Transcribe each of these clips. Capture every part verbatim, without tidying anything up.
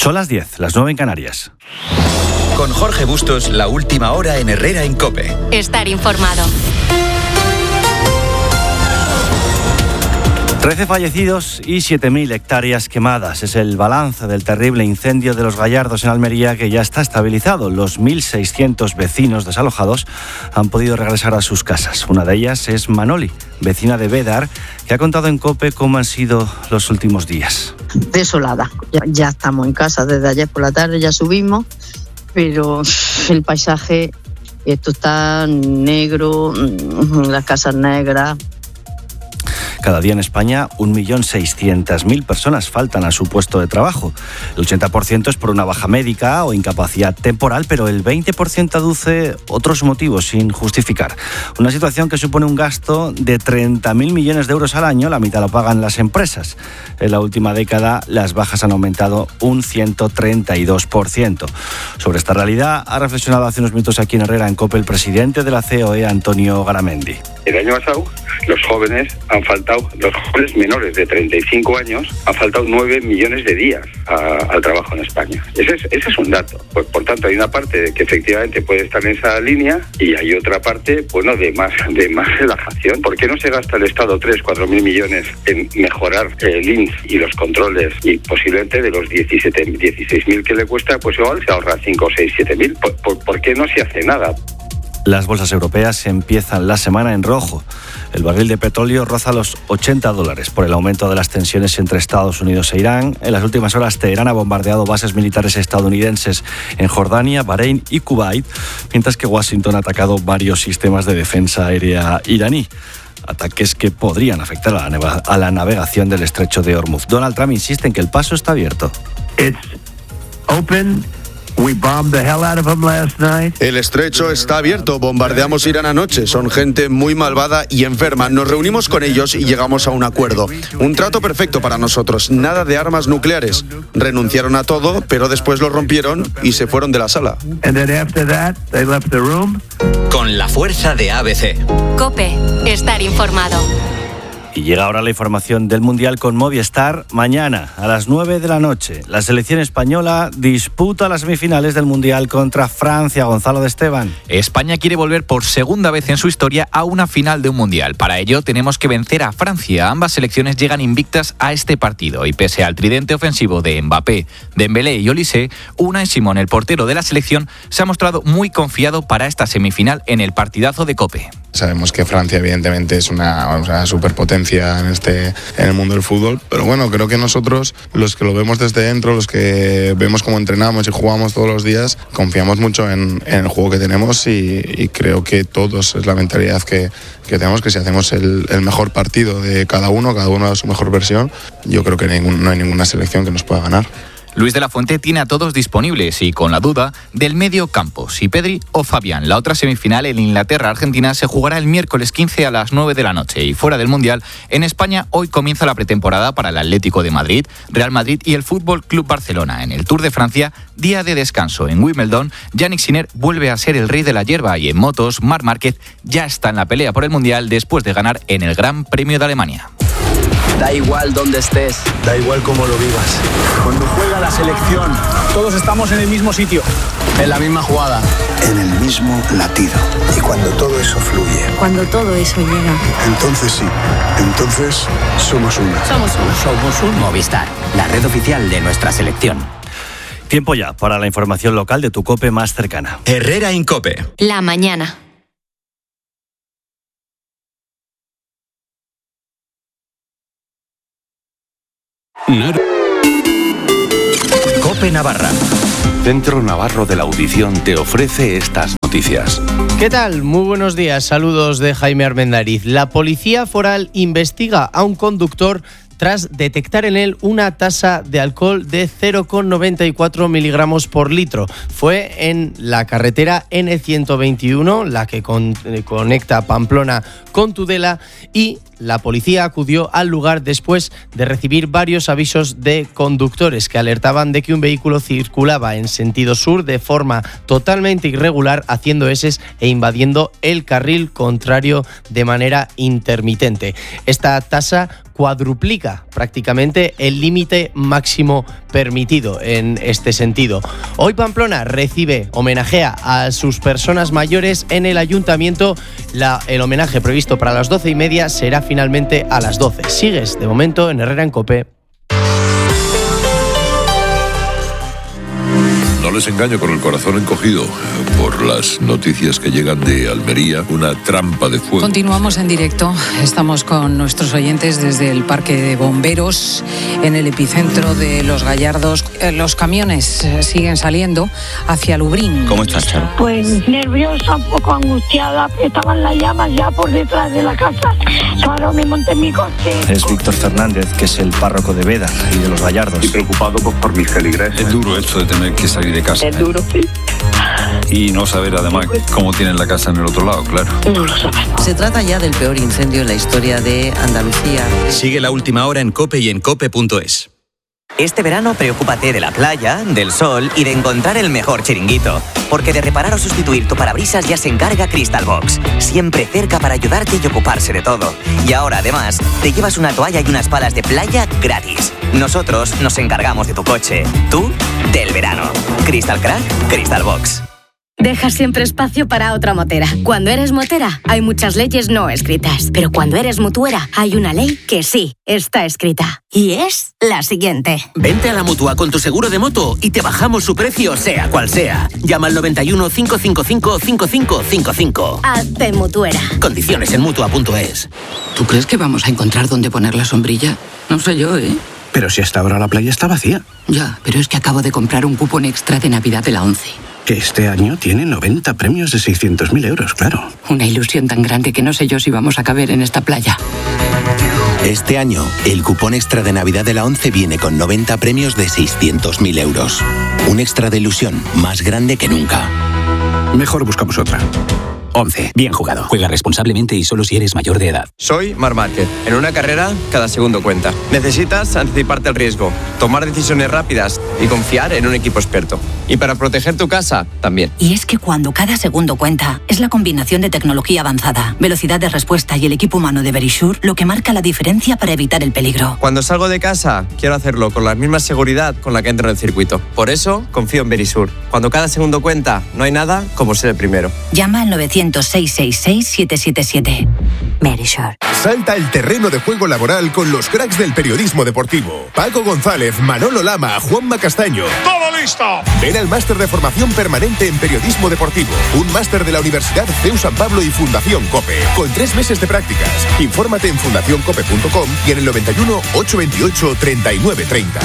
Son las diez, las nueve en Canarias. Con Jorge Bustos, la última hora en Herrera en COPE. Estar informado. trece fallecidos y siete mil hectáreas quemadas. Es el balance del terrible incendio de Los Gallardos en Almería, que ya está estabilizado. Los mil seiscientos vecinos desalojados han podido regresar a sus casas. Una de ellas es Manoli, vecina de Bédar, que ha contado en COPE cómo han sido los últimos días. Desolada. Ya, ya estamos en casa desde ayer por la tarde, ya subimos, pero el paisaje, esto está negro, las casas negras. Cada día en España, un millón seiscientas mil personas faltan a su puesto de trabajo. El ochenta por ciento es por una baja médica o incapacidad temporal, pero el veinte por ciento aduce otros motivos sin justificar. Una situación que supone un gasto de treinta mil millones de euros al año, la mitad lo pagan las empresas. En la última década, las bajas han aumentado un ciento treinta y dos por ciento. Sobre esta realidad ha reflexionado hace unos minutos aquí en Herrera en COPE el presidente de la C O E, Antonio Garamendi. El año pasado, los jóvenes han faltado, los jóvenes menores de treinta y cinco años, han faltado nueve millones de días a, al trabajo en España. Ese es, ese es un dato. Por, por tanto, hay una parte que efectivamente puede estar en esa línea y hay otra parte, bueno, de más de más relajación. ¿Por qué no se gasta el Estado tres, cuatro mil millones en mejorar el I N S y los controles y posiblemente de los diecisiete, dieciséis mil que le cuesta, pues igual se ahorra cinco, seis, siete mil? ¿Por, por, ¿Por qué no se hace nada? Las bolsas europeas empiezan la semana en rojo. El barril de petróleo roza los ochenta dólares por el aumento de las tensiones entre Estados Unidos e Irán. En las últimas horas, Teherán ha bombardeado bases militares estadounidenses en Jordania, Bahrein y Kuwait, mientras que Washington ha atacado varios sistemas de defensa aérea iraní. Ataques que podrían afectar a la, navega- a la navegación del estrecho de Hormuz. Donald Trump insiste en que el paso está abierto. It's open. We bombed the hell out of them last night. El estrecho está abierto, bombardeamos Irán anoche, son gente muy malvada y enferma. Nos reunimos con ellos y llegamos a un acuerdo. Un trato perfecto para nosotros, nada de armas nucleares. Renunciaron a todo, pero después lo rompieron y se fueron de la sala. And then after that, they left the room. Con la fuerza de A B C. COPE. Estar informado. Y llega ahora la información del Mundial con Movistar. Mañana, a las nueve de la noche, la selección española disputa las semifinales del Mundial contra Francia. Gonzalo de Esteban. España quiere volver por segunda vez en su historia a una final de un Mundial. Para ello tenemos que vencer a Francia. Ambas selecciones llegan invictas a este partido y pese al tridente ofensivo de Mbappé, Dembélé y Olise, Unai Simón, el portero de la selección, se ha mostrado muy confiado para esta semifinal en el partidazo de COPE. Sabemos que Francia evidentemente es una, una superpotencia en, este, en el mundo del fútbol, pero bueno, creo que nosotros, los que lo vemos desde dentro, los que vemos cómo entrenamos y jugamos todos los días, confiamos mucho en, en el juego que tenemos y, y creo que todos es la mentalidad que, que tenemos, que si hacemos el, el mejor partido de cada uno, cada uno a su mejor versión, yo creo que ningún, no hay ninguna selección que nos pueda ganar. Luis de la Fuente tiene a todos disponibles y con la duda del medio campo, si Pedri o Fabián. La otra semifinal en Inglaterra-Argentina se jugará el miércoles quince a las nueve de la noche y fuera del Mundial, en España hoy comienza la pretemporada para el Atlético de Madrid, Real Madrid y el Fútbol Club Barcelona. En el Tour de Francia, día de descanso en Wimbledon, Yannick Sinner vuelve a ser el rey de la hierba y en motos, Marc Márquez ya está en la pelea por el Mundial después de ganar en el Gran Premio de Alemania. Da igual dónde estés, da igual cómo lo vivas. Cuando juega la selección, todos estamos en el mismo sitio, en la misma jugada, en el mismo latido. Y cuando todo eso fluye, cuando todo eso llega, entonces sí, entonces somos uno. Somos uno. Somos un Movistar, la red oficial de nuestra selección. Tiempo ya para la información local de tu COPE más cercana. Herrera en COPE. La mañana. COPE Navarra. Centro Navarro de la Audición te ofrece estas noticias. ¿Qué tal? Muy buenos días. Saludos de Jaime Armendariz. La Policía Foral investiga a un conductor tras detectar en él una tasa de alcohol de cero coma noventa y cuatro miligramos por litro. Fue en la carretera ene ciento veintiuno, la que con, eh, conecta Pamplona con Tudela, y la policía acudió al lugar después de recibir varios avisos de conductores que alertaban de que un vehículo circulaba en sentido sur de forma totalmente irregular, haciendo eses e invadiendo el carril contrario de manera intermitente. Esta tasa cuadruplica prácticamente el límite máximo permitido en este sentido. Hoy Pamplona recibe, homenajea a sus personas mayores en el ayuntamiento. La, el homenaje previsto para las doce y media será finalmente a las doce. Sigues de momento en Herrera en COPE. No les engaño, con el corazón encogido por las noticias que llegan de Almería, una trampa de fuego. Continuamos en directo, estamos con nuestros oyentes desde el Parque de Bomberos, en el epicentro de Los Gallardos. Los camiones siguen saliendo hacia Lubrín. ¿Cómo estás, Charo? Pues nerviosa, un poco angustiada, estaban las llamas ya por detrás de la casa. Ahora me monté en mi coche. Es Víctor Fernández, que es el párroco de Beda y de Los Gallardos. Y preocupado pues, por mis feligreses. Es duro esto de tener que salir de casa. Es duro, sí. Y no saber además cómo tienen la casa en el otro lado, claro. No lo sabemos. Se trata ya del peor incendio en la historia de Andalucía. Sigue La Última Hora en COPE y en cope punto es. Este verano preocúpate de la playa, del sol y de encontrar el mejor chiringuito. Porque de reparar o sustituir tu parabrisas ya se encarga Crystal Box. Siempre cerca para ayudarte y ocuparse de todo. Y ahora además te llevas una toalla y unas palas de playa gratis. Nosotros nos encargamos de tu coche. Tú, del verano. Crystal Crack, Crystal Box. Deja siempre espacio para otra motera. Cuando eres motera, hay muchas leyes no escritas. Pero cuando eres mutuera, hay una ley que sí está escrita. Y es la siguiente. Vente a la Mutua con tu seguro de moto y te bajamos su precio, sea cual sea. Llama al noventa y uno, cinco cinco cinco, cinco cinco cinco cinco. Hazte mutuera. Condiciones en mutua punto es. ¿Tú crees que vamos a encontrar dónde poner la sombrilla? No sé yo, ¿eh? Pero si hasta ahora la playa está vacía. Ya, pero es que acabo de comprar un cupón extra de Navidad de la ONCE. Que este año tiene noventa premios de seiscientos mil euros, claro. Una ilusión tan grande que no sé yo si vamos a caber en esta playa. Este año, el cupón extra de Navidad de la ONCE viene con noventa premios de seiscientos mil euros. Un extra de ilusión más grande que nunca. Mejor buscamos otra. ONCE. Bien jugado. Juega responsablemente y solo si eres mayor de edad. Soy Marc Márquez. En una carrera, cada segundo cuenta. Necesitas anticiparte al riesgo, tomar decisiones rápidas y confiar en un equipo experto. Y para proteger tu casa, también. Y es que cuando cada segundo cuenta, es la combinación de tecnología avanzada, velocidad de respuesta y el equipo humano de Verisure lo que marca la diferencia para evitar el peligro. Cuando salgo de casa, quiero hacerlo con la misma seguridad con la que entro en el circuito. Por eso, confío en Verisure. Cuando cada segundo cuenta, no hay nada como ser el primero. Llama al novecientos, seiscientos sesenta y seis, setecientos setenta y siete. Verisure. Salta al terreno de juego laboral con los cracks del periodismo deportivo. Paco González, Manolo Lama, Juanma Castaño. ¡Todo listo! Ven al máster de formación permanente en periodismo deportivo. Un máster de la Universidad C E U San Pablo y Fundación COPE. Con tres meses de prácticas. Infórmate en fundación cope punto com y en el noventa y uno, ochocientos veintiocho, treinta y nueve treinta.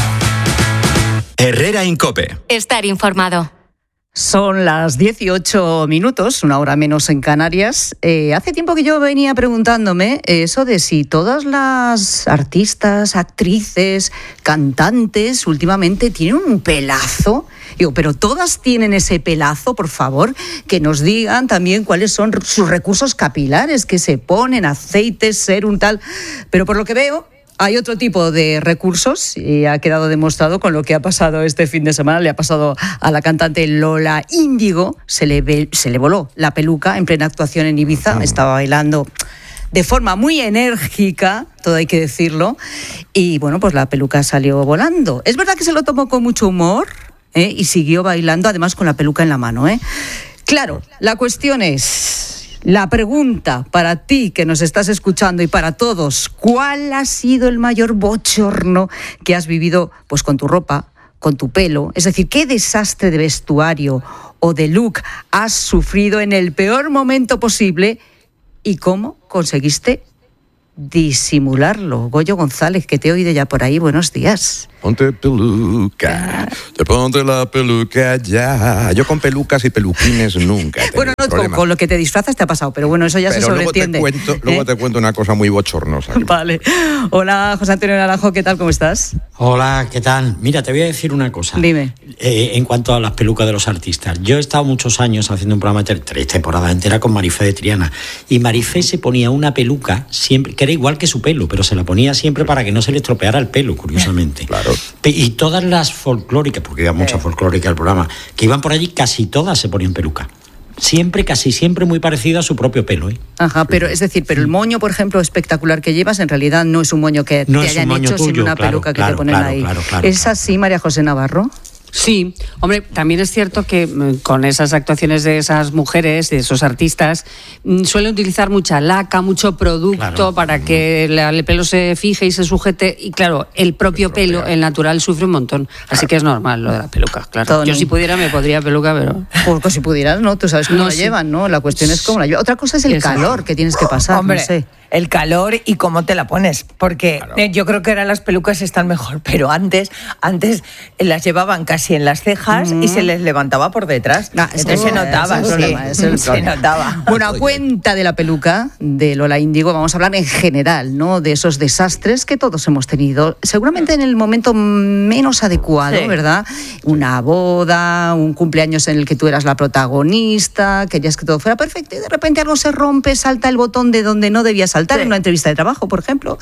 Herrera en COPE. Estar informado. Son las dieciocho minutos, una hora menos en Canarias. Eh, hace tiempo que yo venía preguntándome eso de si todas las artistas, actrices, cantantes últimamente tienen un pelazo. Digo, pero todas tienen ese pelazo, por favor, que nos digan también cuáles son sus recursos capilares, que se ponen, aceites, serum, tal. Pero por lo que veo, hay otro tipo de recursos y ha quedado demostrado con lo que ha pasado este fin de semana. Le ha pasado a la cantante Lola Índigo, se le, ve, se le voló la peluca en plena actuación en Ibiza, estaba bailando de forma muy enérgica, todo hay que decirlo, y bueno, pues la peluca salió volando. Es verdad que se lo tomó con mucho humor, ¿eh? Y siguió bailando, además con la peluca en la mano, ¿eh? Claro, la cuestión es... La pregunta para ti que nos estás escuchando y para todos, ¿cuál ha sido el mayor bochorno que has vivido pues con tu ropa, con tu pelo? Es decir, ¿qué desastre de vestuario o de look has sufrido en el peor momento posible y cómo conseguiste disimularlo? Goyo González, que te he oído ya por ahí, buenos días. Ponte peluca, te ponte la peluca ya. Yo con pelucas y peluquines nunca. Bueno, no, con, con lo que te disfrazas te ha pasado, pero bueno, eso ya pero se sobreentiende. Luego, te cuento, luego ¿Eh? te cuento una cosa muy bochornosa. Vale. Hola, José Antonio Naranjo, ¿qué tal? ¿Cómo estás? Hola, ¿qué tal? Mira, te voy a decir una cosa. Dime. Eh, en cuanto a las pelucas de los artistas. Yo he estado muchos años haciendo un programa de tres temporadas enteras con Marifé de Triana. Y Marifé se ponía una peluca siempre, que era igual que su pelo, pero se la ponía siempre para que no se le estropeara el pelo, curiosamente. Claro. Y todas las folclóricas, porque había muchas folclóricas al programa, que iban por allí, casi todas se ponían peluca. Siempre, casi siempre muy parecido a su propio pelo, ¿eh? Ajá, pero es decir, pero el moño, por ejemplo, espectacular que llevas, en realidad no es un moño que no te hayan hecho, tuyo, sino una claro, peluca que claro, te ponen claro, ahí. Claro, claro, ¿Es claro. así, María José Navarro? Sí, hombre, también es cierto que con esas actuaciones de esas mujeres, de esos artistas, suelen utilizar mucha laca, mucho producto claro. para que la, el pelo se fije y se sujete. Y claro, el propio pelo, el natural, sufre un montón. Así que es normal lo de la peluca, claro. Todo Yo no. si pudiera me podría peluca, pero... Pues si pudieras, ¿no? Tú sabes cómo no, la sí. llevan, ¿no? La cuestión es cómo la llevan. Otra cosa es el Exacto. calor que tienes que pasar, Hombre, no sé. El calor y cómo te la pones, porque claro. eh, yo creo que ahora las pelucas están mejor, pero antes antes las llevaban casi en las cejas mm. y se les levantaba por detrás. Ah, Entonces se notaba, sí, problema, es el se notaba. Bueno, a cuenta de la peluca de Lola Índigo, vamos a hablar en general, ¿no? De esos desastres que todos hemos tenido, seguramente en el momento menos adecuado, sí. ¿verdad? Una boda, un cumpleaños en el que tú eras la protagonista, querías que todo fuera perfecto y de repente algo se rompe, salta el botón de donde no debía saltar, sí. en una entrevista de trabajo, por ejemplo.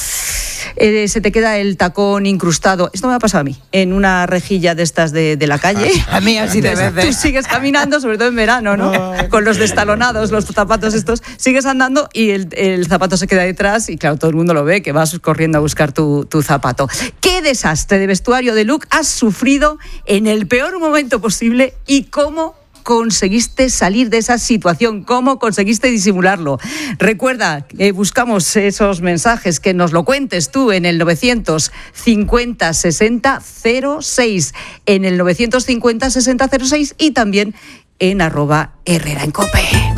Eh, se te queda el tacón incrustado, esto me ha pasado a mí, en una rejilla de estas de, de la calle. A mí así de veces. Tú sigues caminando, sobre todo en verano, ¿no? Con los destalonados, los zapatos estos, sigues andando y el, el zapato se queda detrás y claro, todo el mundo lo ve, que vas corriendo a buscar tu, tu zapato. ¿Qué desastre de vestuario de look has sufrido en el peor momento posible y cómo conseguiste salir de esa situación? ¿Cómo conseguiste disimularlo? Recuerda, eh, buscamos esos mensajes, que nos lo cuentes tú en el novecientos cincuenta sesenta cero seis, en el novecientos cincuenta sesenta cero seis y también en arroba Herrera en Cope.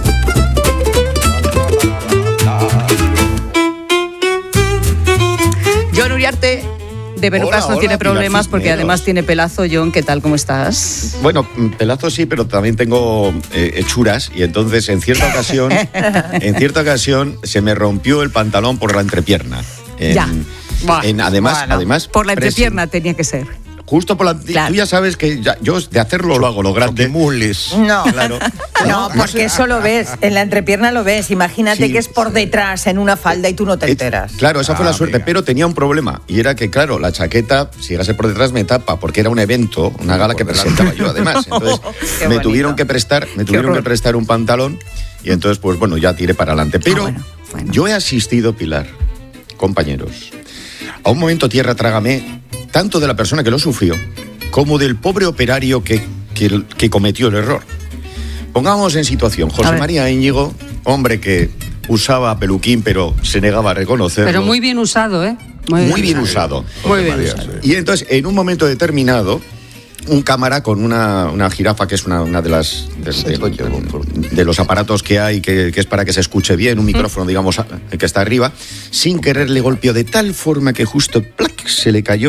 John Uriarte de pelucas hola, no hola, tiene problemas porque además tiene pelazo. John, ¿qué tal? ¿Cómo estás? Bueno, pelazo sí, pero también tengo eh, hechuras y entonces en cierta ocasión, en cierta ocasión se me rompió el pantalón por la entrepierna. En, ya. En, además, bueno, además por la entrepierna tenía que ser. Justo por la... Claro. Tú ya sabes que ya, yo de hacerlo lo hago, lo grande. Mules. No, claro. no, porque eso lo ves, en la entrepierna lo ves. Imagínate sí, que es por detrás, en una falda y tú no te enteras. Claro, esa ah, fue la suerte, amiga. Pero tenía un problema. Y era que, claro, la chaqueta, si llegase por detrás, me tapa, porque era un evento, una gala que presentaba yo, además. Entonces, me bonito. tuvieron que prestar, me tuvieron que prestar un pantalón y entonces, pues bueno, ya tiré para adelante. Pero ah, bueno, bueno. yo he asistido, Pilar, compañeros, a un momento tierra trágame, tanto de la persona que lo sufrió, como del pobre operario que, que, que cometió el error. Pongamos en situación, José María Íñigo, hombre que usaba peluquín pero se negaba a reconocerlo. Pero muy bien usado, ¿eh? Muy, muy bien usado. Muy bien María, usado. Y entonces, en un momento determinado, un cámara con una, una jirafa, que es una, una de las de, de, de, de los aparatos que hay, que, que es para que se escuche bien, un micrófono, digamos, que está arriba, sin querer le golpeó de tal forma que justo ¡plac! Se le cayó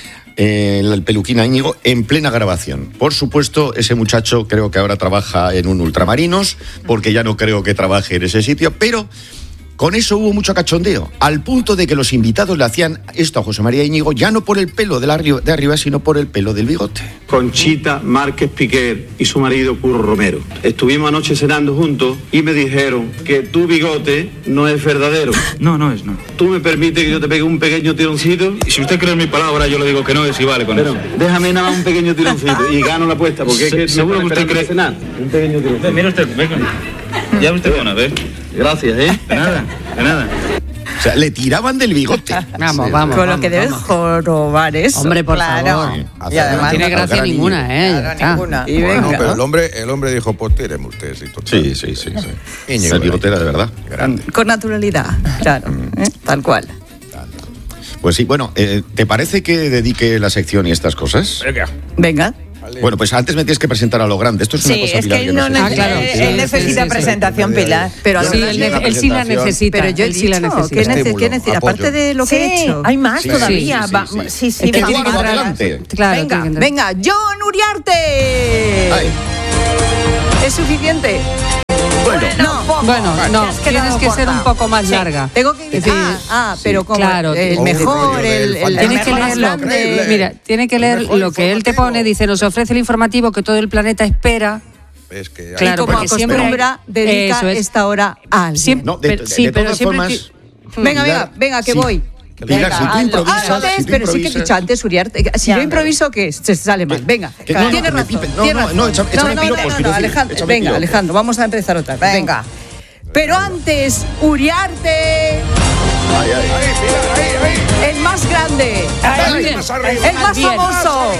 el peluquín a Íñigo en plena grabación. Por supuesto, ese muchacho creo que ahora trabaja en un Ultramarinos, porque ya no creo que trabaje en ese sitio, pero con eso hubo mucho cachondeo, al punto de que los invitados le hacían esto a José María Íñigo, ya no por el pelo de, la, de arriba, sino por el pelo del bigote. Conchita Márquez Piquer y su marido Curro Romero. Estuvimos anoche cenando juntos y me dijeron que tu bigote no es verdadero. No, no es, no. ¿Tú me permites que yo te pegue un pequeño tironcito? Y si usted cree en mi palabra, yo le digo que no es y vale con Pero, eso. Déjame nada más un pequeño tironcito y gano la apuesta, porque es que seguro que usted cree cenar. Un pequeño tironcito. Mira usted, venga. Ya usted con a ver. Gracias, ¿eh? De nada, de nada. O sea, le tiraban del bigote. Vamos, sí, vamos. Con vamos, lo que debe jorobar eso. Hombre, por claro. favor. Y además no tiene gracia ninguna, ¿eh? Claro, ninguna. Y bueno, venga. pero el hombre, el hombre dijo, pues tíreme usted. Sí, sí, sí, sí, sí. Íñigo, el bigote era de verdad. Grande. Con naturalidad, claro, ¿eh? Tal cual. Pues sí, bueno, eh, ¿te parece que dedique la sección y estas cosas? Venga. Venga. Bueno, pues antes me tienes que presentar a lo grande. Esto es una Sí, cosa, es Pilar, que él que no sé. ne- Ah, claro. él- Sí, él sí, necesita sí, sí. presentación, Pilar. Pero Sí, él, ne- él sí la necesita. Pero yo he él sí la dicho, necesita. ¿qué, nece- Estímulo, qué necesita? apoyo. Aparte de lo que he Sí, hecho. hay más Sí, todavía. sí, Va- sí, sí. Sí, sí, Es que vamos tiene que a entrar- adelante. Claro, Venga, tiene que entrar. venga, John Uriarte. Ay. ¿Es suficiente? Bueno, No, Bueno, no, Te has quedado tienes que ser corta. un poco más Sí, larga. Tengo que Es decir, ah, ah, pero como claro, el o un mejor, rollo el, del el, Tienes que mejor, leerlo. más grande. Mira, tiene que leer mejor lo que él te informativo. pone. Dice, nos ofrece el informativo que todo el planeta espera. Es que Claro, y como porque siempre hay- acostumbra, dedica Eso es. esta hora a alguien. Siempre, No, de, pero- de- sí, de pero todas siempre formas, ti- Venga, Pilar, venga, venga, que sí. voy. Pilar, si tú hazlo. improvisas, Antes, si tú pero sí que he improvisas- dicho antes, Uriarte. Si Ya. yo improviso, ¿qué es? Se sale mal. Venga, que- no, no, tienes que me razón. pipe- no, tienes no, razón. no, échame- échame no, piropos, no, no, piropos, Alejandro, échame venga, piropos. Alejandro, vamos a empezar otra vez. Venga. Pero antes, Uriarte, Ay, ay. el más grande, Ay, el más más arriba. Bien. famoso,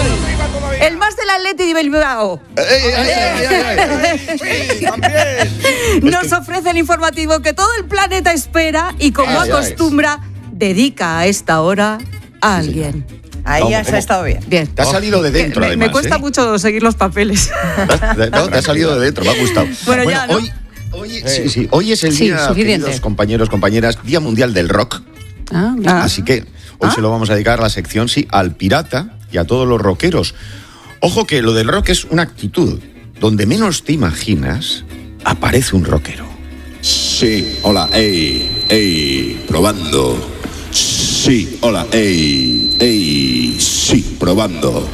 el más del Atleti de Bilbao. Ey, ey, ey, ey, ey. Nos ofrece el informativo que todo el planeta espera y como Ay, ay. acostumbra, dedica a esta hora a alguien. Ahí ¿Cómo, ya se cómo? ha estado bien. Bien. Te ha salido de dentro, me, además. me cuesta ¿eh? mucho seguir los papeles. No, te ha salido de dentro, me ha gustado. Bueno, ya, ¿no? hoy, hoy, sí, sí, hoy es el Sí, día, suficiente. queridos compañeros, compañeras, Día Mundial del Rock. Ah, mira. Así que hoy ¿Ah? se lo vamos a dedicar a la sección, sí, al pirata y a todos los rockeros. Ojo que lo del rock es una actitud. Donde menos te imaginas, aparece un rockero. Sí, hola, ey, ey, probando. Sí, hola, ey, ey, sí, probando.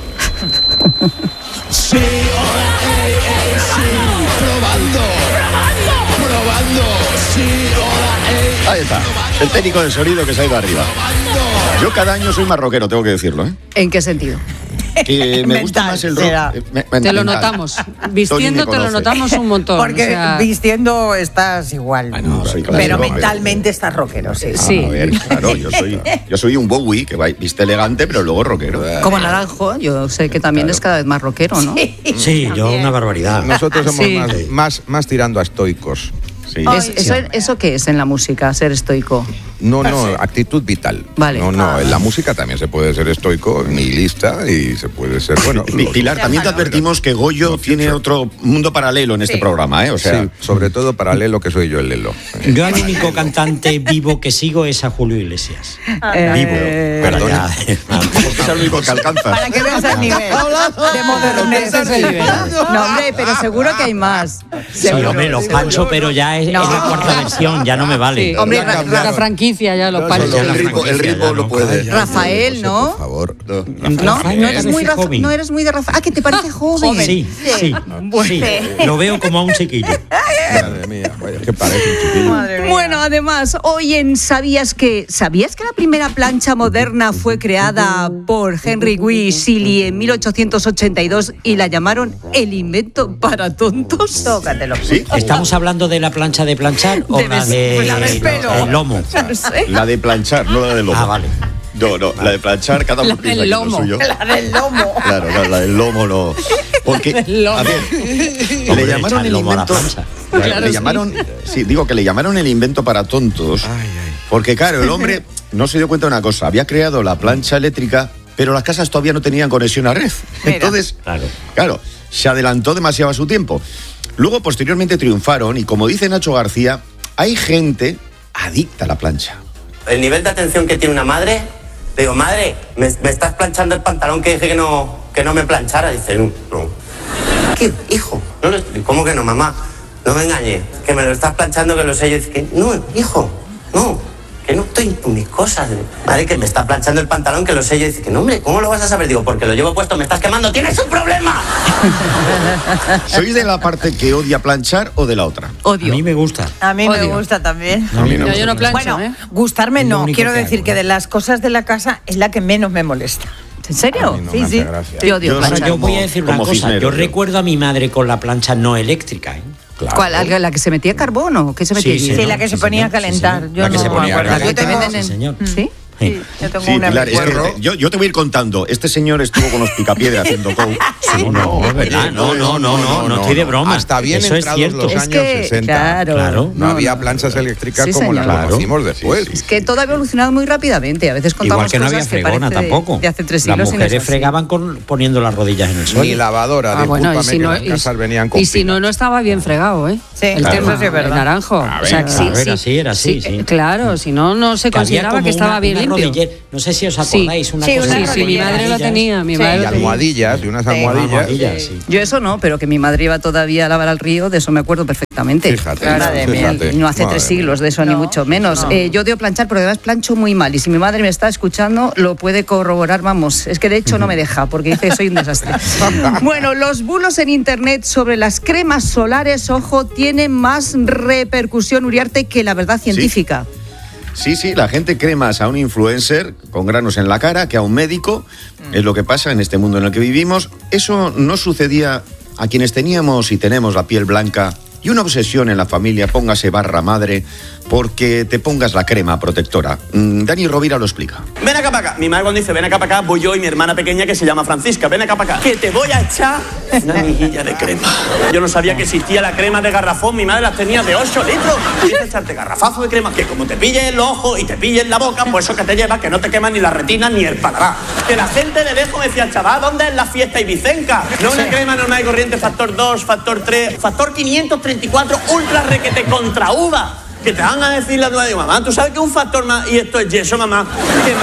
Sí, hola, ey, ey, sí, probando. Probando, probando. Sí, hola, ey. Ahí está, el técnico de sonido que se ha ido arriba. Yo cada año soy más rockero, tengo que decirlo, ¿eh? ¿En qué sentido? Que me gusta Mental, más el rock. será. eh, me- Te mental. lo notamos. Tony Vistiendo me te lo conoce. notamos un montón. Porque o sea, vistiendo estás igual. Bueno, soy pero clásico, mentalmente estás rockero, sí. Sí. A ver, claro, yo soy, yo soy un Bowie que va- viste elegante, pero luego rockero. Como Naranjo, yo sé que también es cada vez más rockero, ¿no? Sí, yo una barbaridad. Nosotros somos Sí. más, más, más tirando a estoicos. Sí. Es- eso, ¿Eso qué es en la música, ser estoico? No, no, actitud vital. Vale. No, no, Ah. en la música también se puede ser estoico, nihilista y se puede ser, bueno... Pi- Pilar, también te advertimos que Goyo tiene otro mundo paralelo en este Sí. programa, ¿eh? O sea, sí, sobre todo paralelo que soy yo el Lelo. Yo el único cantante vivo que sigo es a Julio Iglesias. Eh, Vivo. Para perdona. ya- porque es el único que alcanza. Para que veas el nivel de modernez. ese es el nivel. No, hombre, pero seguro que hay más. Sí, hombre, los Pancho, pero ya es, es la cuarta versión, ya no me vale. Sí. Hombre, Ya Ra- cambiaron. la franquicia ya, los No, panchos. solo el ritmo, el ritmo lo puede. Rafael, ¿no? Por favor. No, Rafael no eres, me muy parece Rafa- joven. no eres muy de Rafael. Ah, que te parece joven. Sí, sí, sí. Lo veo como a un chiquillo. Madre mía, vaya, que parece un chiquillo. Madre mía. Bueno, además, hoy en ¿Sabías que? ¿Sabías que la primera plancha moderna fue creada por Henry Wee Seeley en mil ochocientos ochenta y dos y la llamaron el invento para tontos? Tócatelo. ¿Sí? ¿Estamos hablando de la plancha de planchar o Debe la ser, de pues la del pelo. el lomo? No sé. La de planchar, no la del lomo. Ah, vale. No, no, la de planchar, cada uno La piensa del que es lo lomo. suyo. La del lomo. Claro, claro, la del lomo no. Porque, a ver, Hombre, le llamaron echar el lomo a la invento. plancha. le- Claro, le sí. llamaron, sí, digo que le llamaron el invento para tontos. Porque, claro, el hombre no se dio cuenta de una cosa. Había creado la plancha eléctrica, pero las casas todavía no tenían conexión a red. Mira. Entonces, Claro. claro, se adelantó demasiado a su tiempo. Luego, posteriormente, triunfaron y, como dice Nacho García, hay gente adicta a la plancha. El nivel de atención que tiene una madre, le digo, madre, me, me estás planchando el pantalón que dije que no, que no me planchara. Dice, no, no. ¿Qué, hijo? No lo estoy- ¿Cómo que no, mamá? No me engañes, que me lo estás planchando, que lo sé yo. Dice, que no, hijo, no, que no estoy con mis cosas. Madre, que me está planchando el pantalón, que lo sé yo. Dice, que no, hombre, ¿cómo lo vas a saber? Digo, porque lo llevo puesto, me estás quemando, tienes un problema. ¿Sois de la parte que odia planchar o de la otra? A mí me gusta. A mí me Odio. gusta también. A mí no. No, yo no plancho, Bueno, ¿eh? gustarme Es lo no. único Quiero que decir hago, que ¿eh? de las cosas de la casa es la que menos me molesta. ¿En serio? A mí no Sí, me sí. hace gracia. Yo odio Yo planchar. soy Yo voy a como- decir una como cosa. Cisneros, Yo yo. recuerdo a mi madre con la plancha no eléctrica. ¿eh? Claro. ¿Cuál? ¿La, la que se metía carbón o qué se metía Sí, allí? sí, Sí, ¿no? la que se Sí, ponía a señor. calentar. Sí, Yo La que no se me ponía a acuerdo. calentar. Yo tengo- Venden en- Sí, señor. ¿Sí? Sí, yo tengo Sí, una Pilar, es que recuerdo. te- yo, yo te voy a ir contando. Este señor estuvo con los picapiedra haciendo coach. Sí, no, es verdad. No, no, no, no, no estoy de broma. Hasta bien Eso es entrados cierto. los Es años que, sesenta. claro, Claro. No, no, había no. planchas eléctricas Sí, como las señor. conocimos después. Es que todo ha evolucionado muy rápidamente. A veces contamos Igual que no había cosas que fregona parece de- tampoco. de hace tres Las siglos y no es mujeres así. fregaban con, poniendo las rodillas en el suelo. Ni lavadora, Ah, bueno, y discúlpame, si que no, las y- casas venían con y si no, no estaba bien fregado, ¿eh? Sí, el claro, tema, eso sí es verdad. el naranjo. A o sea, ver, que a sí, ver, sí, así era, así, sí. eh, Claro, si no, no se Que había consideraba como que estaba una- bien una limpio. rodillera. No sé si os Sí, acordáis, una sí, cosa una Sí, sí, mi rodillera. madre lo tenía, mi Sí. madre Y lo tenía. almohadillas, y unas almohadillas. almohadillas, sí. Yo eso no, pero que mi madre iba todavía a lavar al río, de eso me acuerdo perfectamente. Fíjate, Madre mía, fíjate. no hace Madre tres siglos de eso, ni No, mucho menos. no. Eh, yo odio planchar, pero además plancho muy mal. Y si mi madre me está escuchando, lo puede corroborar, vamos. Es que de hecho no me deja, porque dice que soy un desastre. Bueno, los bulos en internet sobre las cremas solares, ojo, tienen más repercusión, Uriarte, que la verdad científica. Sí, sí, la gente cree más a un influencer con granos en la cara que a un médico. Es lo que pasa en este mundo en el que vivimos. Eso no sucedía a quienes teníamos y tenemos la piel blanca y una obsesión en la familia, póngase barra madre, porque te pongas la crema protectora. Mm, Dani Rovira lo explica. Ven acá para acá. Mi madre cuando dice ven acá para acá, voy yo y mi hermana pequeña que se llama Francisca. Ven acá para acá. Que te voy a echar una mejilla de crema. Yo no sabía que existía la crema de garrafón. Mi madre las tenía de ocho litros. Tienes que echarte garrafazo de crema que como te pille en los ojos y te pille en la boca, pues eso que te lleva, que no te quema ni la retina ni el paladar. Que la gente de lejos me decía, chaval, ¿dónde es la fiesta ibicenca? No una crema normal y corriente, factor dos, factor tres, factor quinientos treinta y cuatro, ultra requete contra uva. Que te van a decir la nueva, digo, mamá, ¿tú sabes que un factor más y esto es yeso, mamá? ¿Qué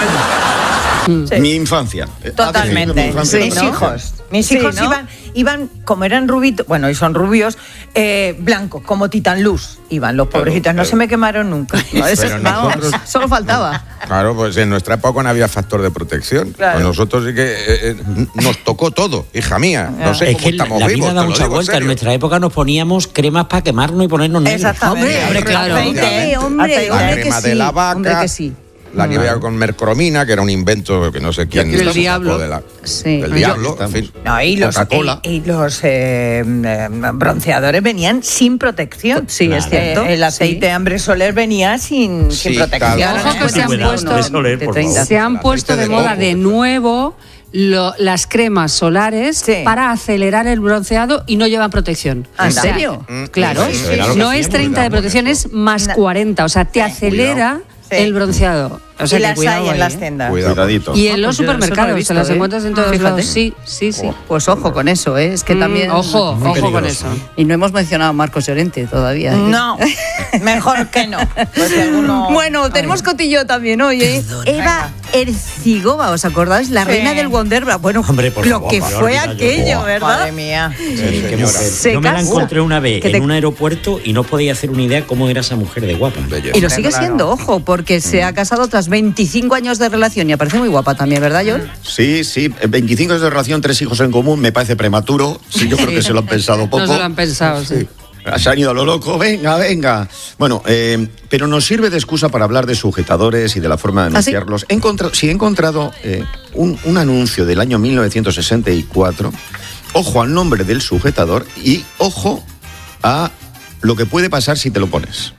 más? Mi infancia. Totalmente. Mi infancia, Mis ¿no? hijos. Mis Sí, hijos ¿no? iban, iban, como eran rubitos, bueno, y son rubios, eh, blancos, como Titan Luz. Iban los pobrecitos, no se me quemaron nunca. No, eso, Pero vamos, nosotros- solo faltaba. Claro, pues en nuestra época no había factor de protección. Claro. Pues nosotros sí que eh, eh, nos tocó todo, hija mía. No sé Es cómo que la, estamos la vivos. vida da te lo mucha digo en vuelta. En serio. nuestra época nos poníamos cremas para quemarnos y ponernos negros. Exactamente. Hombre, claro. Hombre, hombre, Aceite. hombre La que crema sí. de la vaca, Hombre que sí. la que había con mercromina, que era un invento que no sé quién. Y aquí sacó diablo. de la- Sí. Del Yo- diablo, en fin. No, y los, Coca-Cola. y, y los eh, eh, bronceadores venían sin protección. Sí, es cierto. Eh, el aceite Sí. Ambre Soler venía sin, sin Sí, protección. claro. Ojo que se han Cuidado, puesto, Ambre Soler, por de favor. se han El puesto aceite de de moda coco. de nuevo lo- las cremas solares Sí. para acelerar el bronceado y no llevan protección. Ah, ¿en O sea, serio? Claro, Sí, sí, era lo que no es hacíamos, treinta de cuidado protección, con es eso. más Na- cuarenta, o sea, te acelera Sí. el bronceado. O sea, y que las cuidado hay en ahí, las ¿eh? tiendas. Cuidado. Cuidadito. Y en Ah, los pues yo eso no lo he supermercados, visto, te las ¿eh? encuentras en todos Fíjate. lados. Sí, sí, sí. Pues ojo con eso, ¿eh? Es que Mm, también. ojo, Muy ojo con peligroso. eso. Y no hemos mencionado a Marcos Llorente todavía. ¿eh? No, mejor que no. Pues si alguno- Bueno, tenemos cotillo también hoy, ¿eh? Eva Ercigova, ¿os acordáis? La Sí. reina del Wonderbra. Bueno, Hombre, por lo favor, que me fue olvidaba yo. aquello, Buah. ¿verdad? Madre mía. Sí, qué señora. mujer. Se Yo me la casa. encontré una vez Que te- en un aeropuerto y no podía hacer una idea cómo era esa mujer de guapa. Belleza. Y lo sigue Claro. siendo, ojo, porque se ha casado tras veinticinco años de relación y aparece muy guapa también, ¿verdad, John? Sí, sí, veinticinco años de relación, tres hijos en común, me parece prematuro. Sí, yo creo que se lo han pensado poco. No se lo han pensado, sí. Se han ido a lo loco, venga, venga. Bueno, eh, pero nos sirve de excusa para hablar de sujetadores y de la forma de ¿Ah, sí? anunciarlos. He encontrado, sí, he encontrado eh, un, un anuncio del año mil novecientos sesenta y cuatro. Ojo al nombre del sujetador y ojo a lo que puede pasar si te lo pones.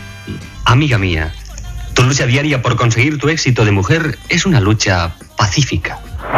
Amiga mía, tu lucha diaria por conseguir tu éxito de mujer es una lucha pacífica.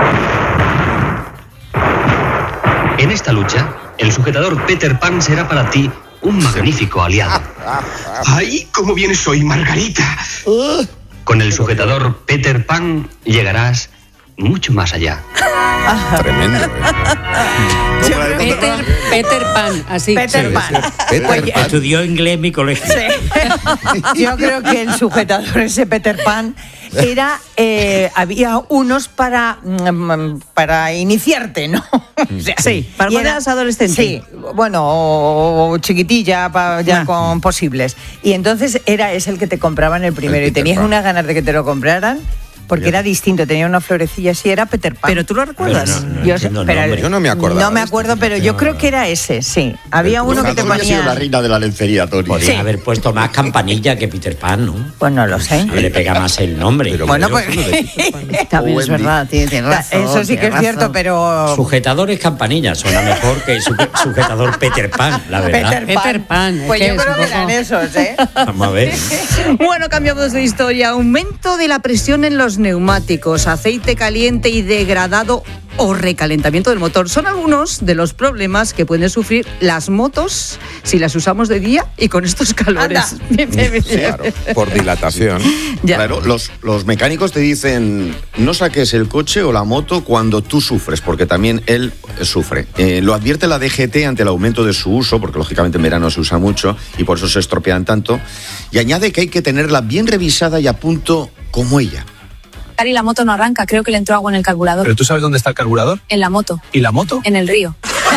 En esta lucha, el sujetador Peter Pan será para ti un magnífico aliado. ¡Ay, cómo vienes hoy, Margarita! Con el sujetador Peter Pan llegarás mucho más allá. Tremendo. ¿eh? Peter, Peter Pan, así. Peter Sí, Pan. sí. Peter Oye, Pan. Estudió inglés en mi colegio. Yo creo que el sujetador ese Peter Pan era eh, había unos para mm, para iniciarte, ¿no? O sea, Sí, para y cuando era- eras adolescente. Sí, bueno, o, o chiquitilla pa- ya Ah. con posibles. Y entonces era ese el que te compraban el primero El y Peter tenías Pan. unas ganas de que te lo compraran. Porque Bien. era distinto, tenía una florecilla así, era Peter Pan. ¿Pero tú lo recuerdas? Pero no, no Yo, entiendo el pero- nombre. Yo no me acordaba No me de este, acuerdo, pero yo creo que era ese, sí. Había uno que te Tú has sido la ponía... reina de la lencería, Tony. Podría Sí. haber puesto más campanilla que Peter Pan, ¿no? Pues no lo sé. Le pega más el nombre. Pero Bueno, creo pues... que lo de Peter Pan. También es Wendy. verdad, tiene, tiene razón. Eso sí que es tiene cierto, razón. pero... Sujetadores campanilla, suena mejor que su- sujetador Peter Pan, la verdad. Peter Pan. Peter Pan, es Pues que yo es creo un que eran poco- esos, ¿eh? Vamos a ver. Bueno, cambiamos de historia. Aumento de la presión en los los neumáticos, aceite caliente y degradado o recalentamiento del motor. Son algunos de los problemas que pueden sufrir las motos si las usamos de día y con estos calores. Claro, por dilatación. Ya. Claro, los, los mecánicos te dicen, no saques el coche o la moto cuando tú sufres, porque también él sufre. Eh, lo advierte la D G T ante el aumento de su uso, porque lógicamente en verano se usa mucho y por eso se estropean tanto, y añade que hay que tenerla bien revisada y a punto como ella. Y la moto no arranca, creo que le entró agua en el carburador. ¿Pero tú sabes dónde está el carburador? En la moto. ¿Y la moto? En el río.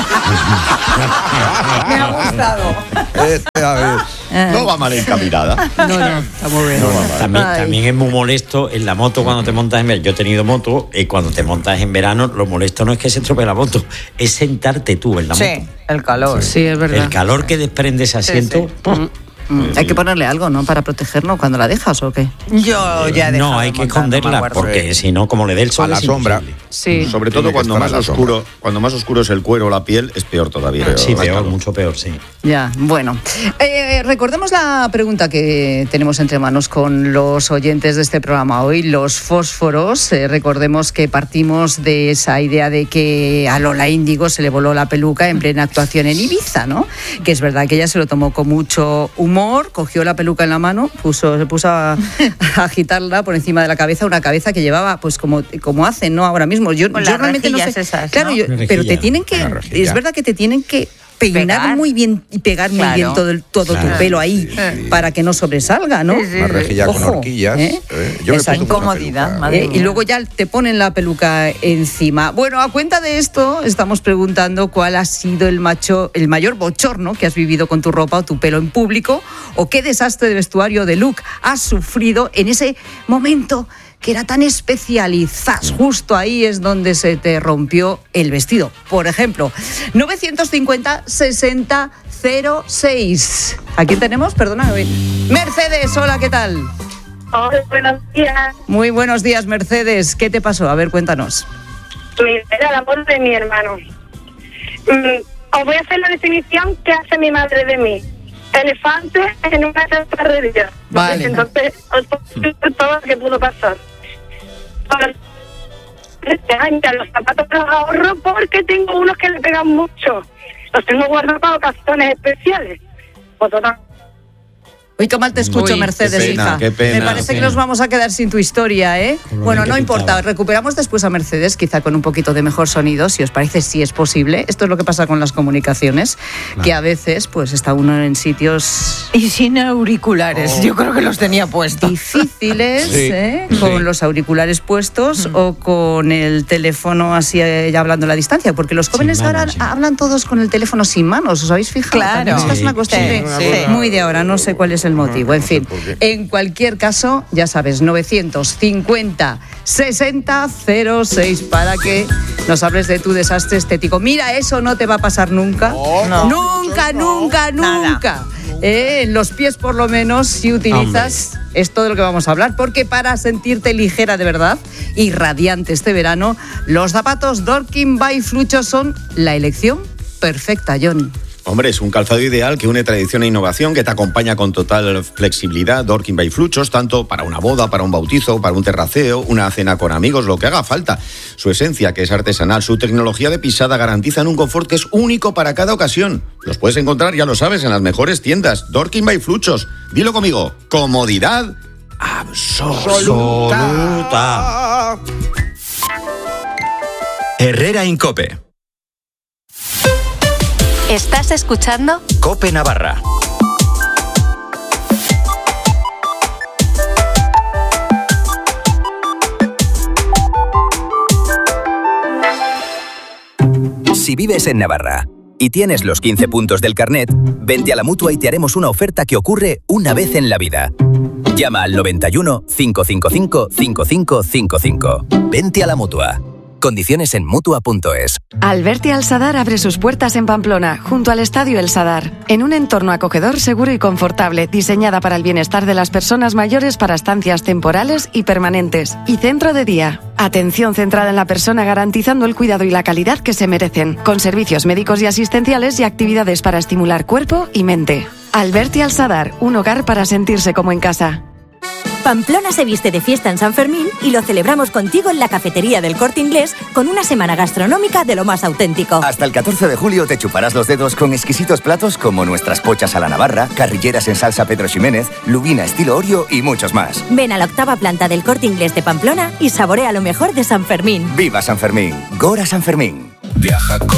Me ha gustado. No va mal encaminada. No, no, está muy bien. No, también, también es muy molesto en la moto cuando te montas en verano. Yo he tenido moto y cuando te montas en verano, lo molesto no es que se estropee la moto, es sentarte tú en la Sí, moto. el calor. Sí, es verdad. El calor que desprende ese asiento. Sí, sí. Mm, hay que ponerle algo, ¿no? Para protegerlo cuando la dejas, ¿o qué? Yo ya he dejado No, hay de que montar, no me esconderla acuerdo. porque si no, como le dé el sol A la es sombra. imposible. Sí. Sobre todo Tiene que cuando estar más a la oscuro, cuando más oscuro es el cuero o la piel, es peor todavía. Sí, Más peor, calor. mucho peor, sí. Ya, bueno. Eh, recordemos la pregunta que tenemos entre manos con los oyentes de este programa hoy, los fósforos. Eh, recordemos que partimos de esa idea de que a Lola Índigo se le voló la peluca en plena actuación en Ibiza, ¿no? Que es verdad que ella se lo tomó con mucho humor, cogió la peluca en la mano, puso, se puso a, a agitarla por encima de la cabeza, una cabeza que llevaba, pues como, como hacen, ¿no? Ahora mismo. Yo, Con yo las realmente no sé. rejillas esas, claro, ¿no? yo- Una pero te rejilla. tienen que. Una rejilla. Es verdad que te tienen que peinar Pegar. muy bien y pegar muy Claro. bien todo, el, todo Claro. tu pelo ahí sí. para que no sobresalga, ¿no? Sí, sí, Una rejilla con Ojo, horquillas. ¿eh? ¿eh? Yo me he Esa puesto mucha incomodidad, peluca. madre Eh, y luego ya te ponen la peluca encima. Bueno, a cuenta de esto, estamos preguntando cuál ha sido el, macho, el mayor bochorno que has vivido con tu ropa o tu pelo en público, o qué desastre de vestuario de look has sufrido en ese momento que era tan especial y zas, justo ahí es donde se te rompió el vestido. Por ejemplo, novecientos cincuenta sesenta cero seis. ¿A quién tenemos? Perdona. Mercedes, hola, ¿qué tal? Hola, buenos días. Muy buenos días, Mercedes. ¿Qué te pasó? A ver, cuéntanos. Era el amor de mi hermano. Mm, os voy a hacer la definición que hace mi madre de mí. Elefante en una chatarrería. Vale. Entonces, os puedo decir todo lo que pudo pasar. Este año los zapatos los ahorro porque tengo unos que le pegan mucho. Los tengo guardados para ocasiones especiales. Pues total. Uy, qué mal te escucho, Uy, Mercedes, qué pena, hija. qué pena, Me parece qué que pena. nos vamos a quedar sin tu historia, ¿eh? Con lo Bueno, bien no que importa. pintaba. Recuperamos después a Mercedes, quizá con un poquito de mejor sonido, si os parece, si es posible. Esto es lo que pasa con las comunicaciones, que a veces, pues, está uno en sitios Y sin auriculares. Oh. Yo creo que los tenía puestos. difíciles, Sí, ¿eh? sí. Con los auriculares puestos o con el teléfono así eh, ya hablando a la distancia, porque los jóvenes mano, ahora sí. hablan todos con el teléfono sin manos, ¿os habéis fijado? Claro. También esta es una Sí, costumbre sí, sí. muy de ahora, no sé cuál es el motivo, en fin. por qué. En cualquier caso, ya sabes, novecientos cincuenta sesenta cero seis para que nos hables de tu desastre estético. Mira, eso no te va a pasar nunca. No. Nunca, nunca, Nada. nunca. Eh, en los pies, por lo menos, si utilizas esto de lo que vamos a hablar, porque para sentirte ligera de verdad y radiante este verano, los zapatos Dorking by Flucho son la elección perfecta, Johnny. Hombre, es un calzado ideal que une tradición e innovación, que te acompaña con total flexibilidad. Dorking by Fluchos, tanto para una boda, para un bautizo, para un terraceo, una cena con amigos, lo que haga falta. Su esencia, que es artesanal, su tecnología de pisada garantizan un confort que es único para cada ocasión. Los puedes encontrar, ya lo sabes, en las mejores tiendas. Dorking by Fluchos. Dilo conmigo. Comodidad absoluta. Herrera Incope. ¿Estás escuchando? Cope Navarra. Si vives en Navarra y tienes los quince puntos del carnet, vente a la Mutua y te haremos una oferta que ocurre una vez en la vida. Llama al noventa y uno, cinco cinco cinco, cinco cinco cinco cinco. Vente a la Mutua. Condiciones en Mutua punto es. Alberti El Sadar abre sus puertas en Pamplona, junto al Estadio El Sadar, en un entorno acogedor, seguro y confortable, diseñada para el bienestar de las personas mayores para estancias temporales y permanentes, y centro de día. Atención centrada en la persona, garantizando el cuidado y la calidad que se merecen, con servicios médicos y asistenciales y actividades para estimular cuerpo y mente. Alberti El Sadar, un hogar para sentirse como en casa. Pamplona se viste de fiesta en San Fermín y lo celebramos contigo en la cafetería del Corte Inglés con una semana gastronómica de lo más auténtico. Hasta el catorce de julio te chuparás los dedos con exquisitos platos como nuestras pochas a la navarra, carrilleras en salsa Pedro Ximénez, lubina estilo Oreo y muchos más. Ven a la octava planta del Corte Inglés de Pamplona y saborea lo mejor de San Fermín. ¡Viva San Fermín! ¡Gora San Fermín! Viaja con